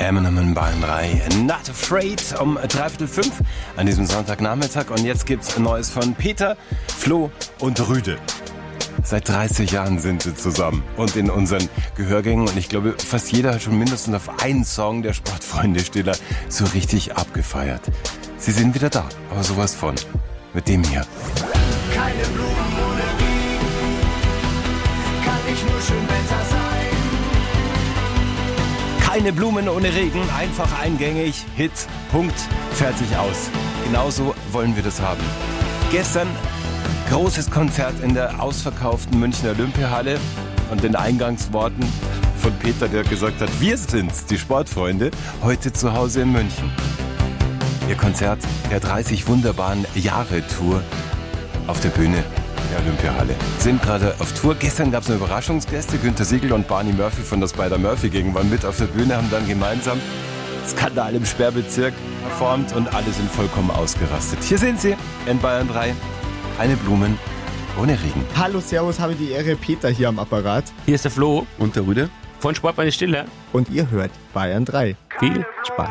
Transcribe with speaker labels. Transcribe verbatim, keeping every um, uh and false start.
Speaker 1: Eminem in Bayern drei, Not Afraid um dreiviertel fünf an diesem Sonntagnachmittag. Und jetzt gibt's Neues von Peter, Flo und Rüde. Seit dreißig Jahren sind sie zusammen und in unseren Gehörgängen. Und ich glaube, fast jeder hat schon mindestens auf einen Song der Sportfreunde-Stiller so richtig abgefeiert. Sie sind wieder da, aber sowas von. Mit dem hier.
Speaker 2: Keine Blumen ohne Regen, kann nicht nur schön Wetter sein.
Speaker 1: Keine Blumen ohne Regen, einfach eingängig, Hit, Punkt, fertig aus. Genauso wollen wir das haben. Gestern großes Konzert in der ausverkauften Münchner Olympiahalle und in Eingangsworten von Peter, der gesagt hat, wir sind's, die Sportfreunde, heute zu Hause in München. Ihr Konzert der dreißig wunderbaren Jahre Tour auf der Bühne der Olympiahalle. Sind gerade auf Tour. Gestern gab es eine Überraschungsgäste. Günter Siegel und Barney Murphy von der Spider-Murphy-Gang waren mit auf der Bühne, haben dann gemeinsam Skandal im Sperrbezirk performt und alle sind vollkommen ausgerastet. Hier sind sie in Bayern drei. Keine Blumen ohne Regen.
Speaker 3: Hallo, servus, habe die Ehre, Peter hier am Apparat.
Speaker 4: Hier ist der Flo
Speaker 5: Und der Rüde
Speaker 4: von Sportfreunde Stiller.
Speaker 3: Und ihr hört Bayern drei.
Speaker 4: Viel Spaß.